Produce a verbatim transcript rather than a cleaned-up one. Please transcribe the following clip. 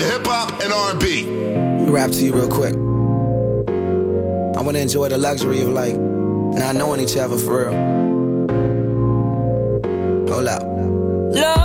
of hip-hop and R and B. Let me rap to you real quick. I want to enjoy the luxury of like not knowing each other for real. Hold up.